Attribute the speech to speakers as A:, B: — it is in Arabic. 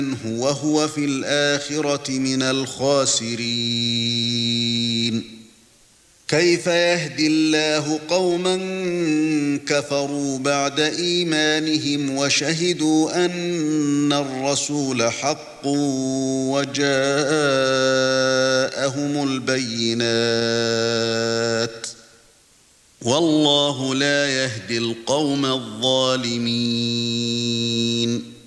A: وهو في الآخرة من الخاسرين. كيف يهدي الله قوما كفروا بعد إيمانهم وشهدوا أن الرسول حق وجاءهم البينات، والله لا يهدي القوم الظالمين.